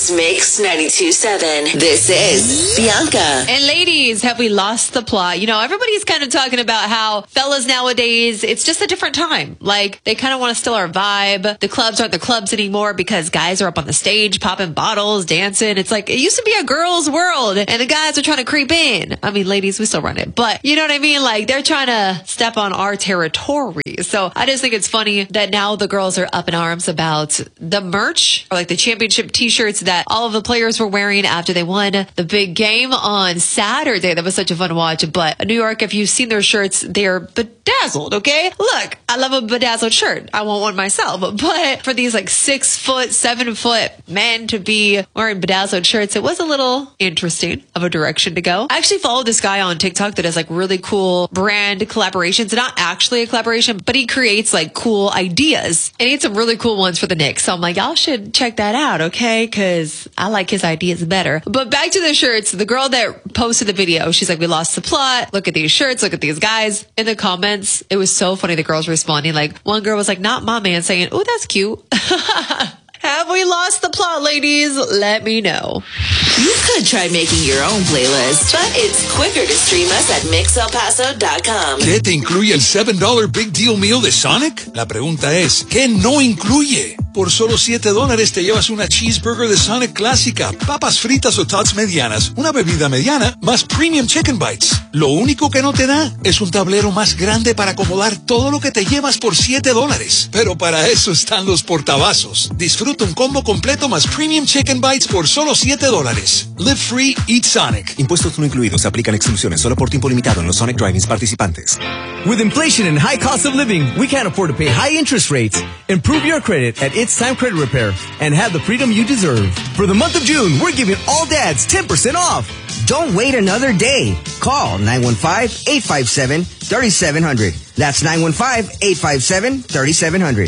is Mix 92.7. This is Bianca. And ladies, have we lost the plot? You know, everybody's kind of talking about how fellas nowadays, it's just a different time. Like, they kind of want to steal our vibe. The clubs aren't the clubs anymore because guys are up on the stage popping bottles, dancing. It's like, it used to be a girl's world and the guys are trying to creep in. I mean, ladies, we still run it. But you know what I mean? Like, they're trying to step on our territory. So I just think it's funny that now the girls are up in arms about the merch or like the championship t-shirts that all of the players were wearing after they won the big game on Saturday. That was such a fun watch. But New York, if you've seen their shirts, they're bedazzled, okay? Look, I love a bedazzled shirt. I want one myself. But for these like 6 foot, 7 foot men to be wearing bedazzled shirts, it was a little interesting of a direction to go. I actually followed this guy on TikTok that has like really cool brand collaborations. Not actually a collaboration, but he creates like cool ideas. And he had some really cool ones for the Knicks. So I'm like, y'all should check that out, okay? Because I like his ideas better. But back to the shirts. The girl that posted the video, she's like, we lost the plot. Look at these shirts. Look at these guys. In the comments, it was so funny. The girls responding. Like, one girl was like, not my man, saying, oh, that's cute. Have we lost the plot, ladies? Let me know. You could try making your own playlist, but it's quicker to stream us at mixelpaso.com. ¿Qué te incluye el $7 Big Deal Meal de Sonic? La pregunta es, ¿qué no incluye? Por solo $7 te llevas una cheeseburger de Sonic clásica, papas fritas o tots medianas, una bebida mediana, más premium chicken bites. Lo único que no te da es un tablero más grande para acomodar todo lo que te llevas por $7. Pero para eso están los portavasos. Disfruta un combo completo más premium chicken bites por solo $7. Live free, eat Sonic. Impuestos no incluidos. Se aplican exclusiones solo por tiempo limitado en los Sonic Drive-ins participantes. With inflation and high cost of living, we can't afford to pay high interest rates. Improve your credit at It's Time Credit Repair and have the freedom you deserve. For the month of June, we're giving all dads 10% off. Don't wait another day. Call 915-857-3700. That's 915-857-3700.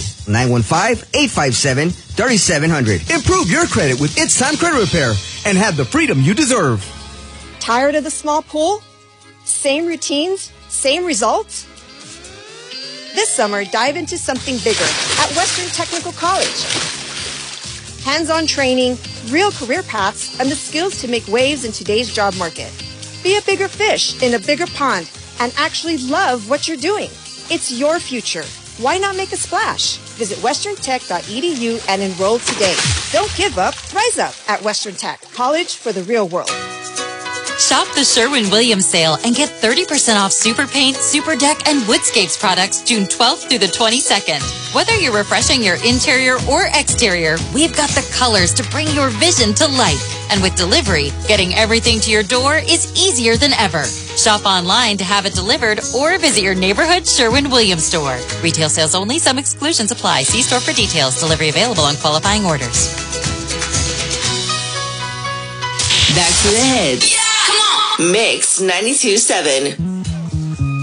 915-857-3700. Improve your credit with It's Time Credit Repair and have the freedom you deserve. Tired of the small pool? Same routines? Same results? This summer, dive into something bigger at Western Technical College. Hands-on training, real career paths, and the skills to make waves in today's job market. Be a bigger fish in a bigger pond and actually love what you're doing. It's your future. Why not make a splash? Visit westerntech.edu and enroll today. Don't give up, rise up at Western Tech, college for the real world. Shop the Sherwin-Williams sale and get 30% off Super Paint, Super Deck, and Woodscapes products June 12th through the 22nd. Whether you're refreshing your interior or exterior, we've got the colors to bring your vision to life. And with delivery, getting everything to your door is easier than ever. Shop online to have it delivered or visit your neighborhood Sherwin-Williams store. Retail sales only. Some exclusions apply. See store for details. Delivery available on qualifying orders. Back to the hits. Yeah, come on. Mix 92.7.